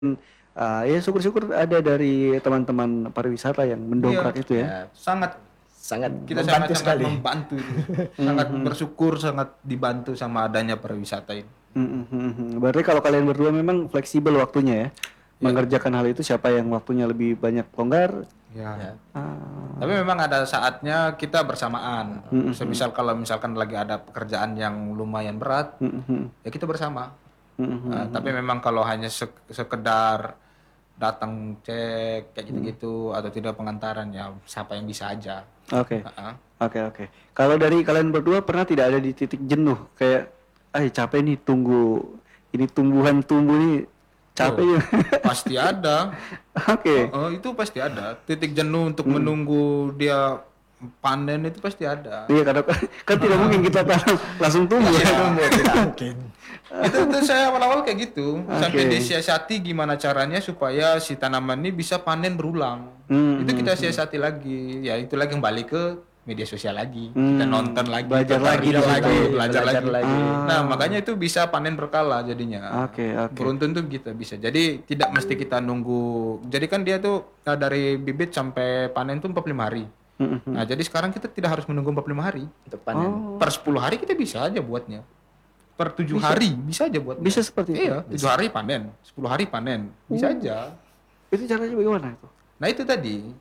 Ya syukur-syukur ada dari teman-teman pariwisata yang Iya, mendongkrak itu ya. Ya, sangat sangat kita membantu sangat-sangat sekali. membantu itu. Sangat bersyukur, sangat dibantu sama adanya pariwisata ini. Berarti kalau kalian berdua memang fleksibel waktunya ya, Ya. mengerjakan hal itu, siapa yang waktunya lebih banyak longgar. Ya. Ya. Tapi memang ada saatnya kita bersamaan. Semisal kalau misalkan lagi ada pekerjaan yang lumayan berat, ya kita bersama. Tapi memang kalau hanya sekedar datang cek kayak gitu-gitu atau tidak pengantaran ya siapa yang bisa aja. Oke, Heeh. oke. Kalau dari kalian berdua pernah tidak ada di titik jenuh kayak, capek nih tunggu ini tumbuhan tumbuh nih capek ya. Pasti ada. Oke. Itu pasti ada. Titik jenuh untuk menunggu dia panen itu pasti ada. Iya karena kan tidak mungkin kita tanam langsung tumbuh ya. Tidak mungkin. Itu saya awal-awal kayak gitu. Sampai disiasati gimana caranya supaya si tanaman ini bisa panen berulang. Itu kita siasati lagi. Ya itu lagi kembali ke media sosial lagi. Kita nonton lagi, Belajar lagi di situ. belajar Belajar lagi. lagi. Nah, makanya itu bisa panen berkala jadinya. Oke. Beruntun tuh kita bisa. Jadi tidak mesti kita nunggu. Jadi kan dia tuh dari bibit sampai panen tuh 45 hari. Nah, jadi sekarang kita tidak harus menunggu 45 hari. Untuk panen. Per 10 hari kita bisa aja buatnya. Per 7 hari bisa aja buatnya. Bisa seperti itu. Iya, 7 hari panen, 10 hari panen. Bisa aja. Itu caranya bagaimana itu? Nah, itu tadi.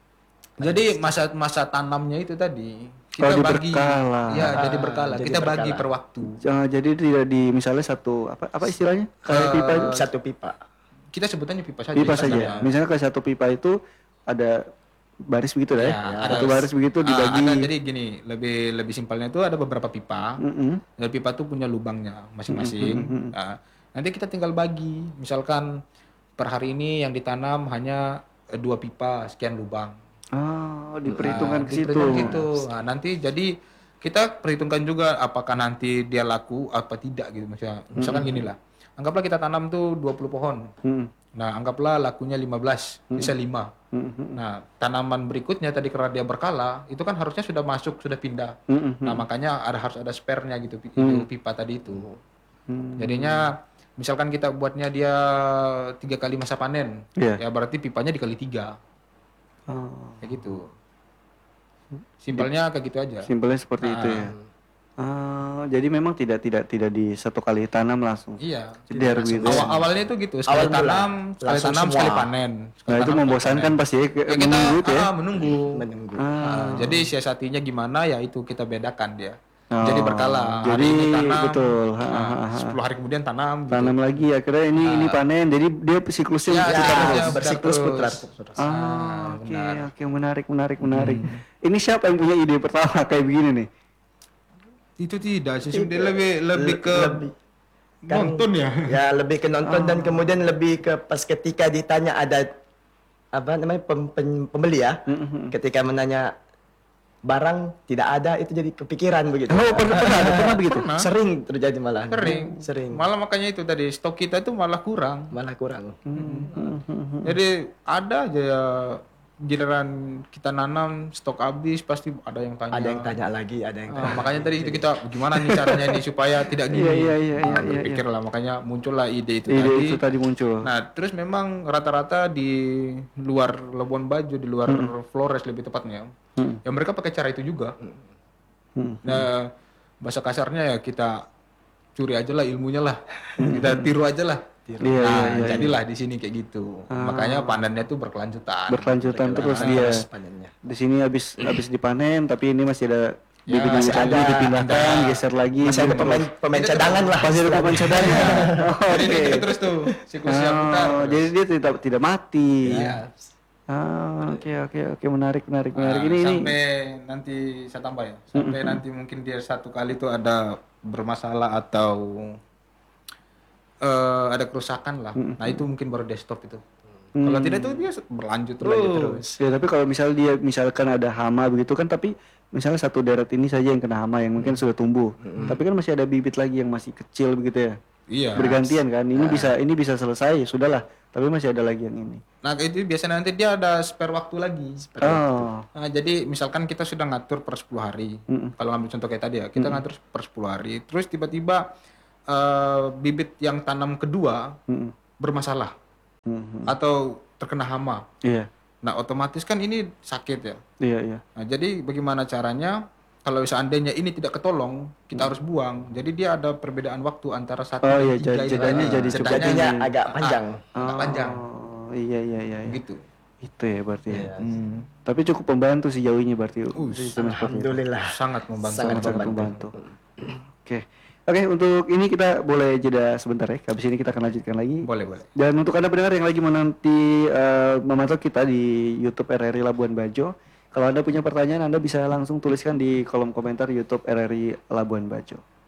Jadi masa tanamnya itu tadi kita Kalau bagi. berkala. Ya, jadi berkala. Jadi Kita bagi berkala. per waktu. Jadi tidak di misalnya satu apa istilahnya kayak pipa itu? Satu pipa. Kita sebutannya pipa saja. Pipa istilahnya. saja. Misalnya kayak satu pipa itu ada baris begitu lah ya. Satu baris begitu dibagi. Ada, jadi gini, lebih simpelnya itu ada beberapa pipa. Dan pipa tuh punya lubangnya masing-masing. Nah, nanti kita tinggal bagi. Misalkan per hari ini yang ditanam hanya 2 pipa, sekian lubang. Diperhitungkan ke situ. Diperhitungkan gitu. Nah, nanti jadi kita perhitungkan juga apakah nanti dia laku apa tidak gitu. Misalkan gini lah. Anggaplah kita tanam tuh 20 pohon. Nah, anggaplah lakunya 15, bisa 5. Nah, tanaman berikutnya tadi karena dia berkala, itu kan harusnya sudah masuk, sudah pindah. Nah, makanya harus ada spare-nya gitu, itu pipa tadi itu. Jadinya misalkan kita buatnya dia 3 kali masa panen, ya berarti pipanya dikali 3. Kayak gitu. Simpelnya kayak gitu aja. Simpelnya seperti itu ya. Jadi memang tidak di satu kali tanam langsung. Iya. Jadi harus gitu. Awalnya itu gitu, sekali tanam, sekali panen. Nah itu membosankan pasti ya, Ya, kita menunggu itu ya. menunggu. Jadi siasatinya gimana ya itu kita bedakan dia. Jadi berkala. Hari Jadi ini tanam, betul. 10 hari kemudian tanam. Gitu. Tanam lagi akhirnya ini panen. Jadi dia siklusnya berputar terus. Bersiklus putar. Oke, menarik. Ini siapa yang punya ide pertama kayak begini nih? Itu tidak sih, dia lebih ke nonton ya. Ya lebih ke nonton dan kemudian lebih ke pas ketika ditanya ada apa namanya pembeli ya. Ketika menanya barang tidak ada itu jadi kepikiran begitu. Pernah begitu? Sering terjadi malah. Sering. Malah makanya itu tadi stok kita itu malah kurang. Malah kurang. Jadi ada aja ya, giliran kita nanam stok habis pasti ada yang tanya. Ada yang tanya lagi, ada yang tanya. Makanya tadi itu kita gimana nih caranya nih supaya tidak gini. Iya. Berpikir lah makanya muncullah ide itu Ide tadi. itu tadi muncul. Nah, terus memang rata-rata di luar Labuan Bajo, di luar Flores lebih tepatnya, ya mereka pakai cara itu juga. Nah, bahasa kasarnya ya kita curi aja lah ilmunya lah, kita tiru aja lah. Iya. Jadilah di sini kayak gitu. Makanya panennya tuh berkelanjutan. Berkelanjutan terus dia. Panennya. Di sini habis dipanen tapi ini masih ada masih lagi ada, dipindahkan, geser lagi. Masih ada pemain cadangan lah. Masih ada pemain cadangan. Jadi dia terus tuh siklusnya putar. Jadi dia tidak mati. Iya. Oke, menarik. Ini Sampai nanti saya tambah ya. Sampai nanti mungkin dia satu kali tuh ada bermasalah atau ada kerusakan lah. Nah itu mungkin baru dia stop itu. Kalau tidak itu dia berlanjut terus. Ya tapi kalau misalkan ada hama begitu kan, tapi misalnya satu deret ini saja yang kena hama yang mungkin sudah tumbuh. Tapi kan masih ada bibit lagi yang masih kecil begitu ya. Iya. Bergantian kan. Ini bisa selesai, sudahlah. Tapi masih ada lagi yang ini. Nah itu biasanya nanti dia ada spare waktu lagi. Nah, jadi misalkan kita sudah ngatur per 10 hari. Kalau ngambil contoh kayak tadi ya, kita ngatur per 10 hari. Terus tiba-tiba bibit yang tanam kedua bermasalah. atau terkena hama. Iya. Nah, otomatis kan ini sakit ya. Iya, iya. Nah, jadi bagaimana caranya kalau seandainya ini tidak ketolong, kita harus buang. Jadi dia ada perbedaan waktu antara 1 Oh dan iya, 3 itu. jedanya jadi cukup Jadinya ini. agak panjang. Agak panjang. Oh, iya, iya, iya. Iya. Gitu. Itu ya berarti ya. Iya. Tapi cukup membantu sejauh ini berarti. Sistem seperti itu. Alhamdulillah. Sangat membantu. Sangat Sangat membantu. membantu. Oke. Oke, untuk ini kita boleh jeda sebentar ya. Habis ini kita akan lanjutkan lagi. Boleh, boleh. Dan untuk Anda pendengar yang lagi menanti memantau kita di YouTube RRI Labuan Bajo, kalau Anda punya pertanyaan Anda bisa langsung tuliskan di kolom komentar YouTube RRI Labuan Bajo.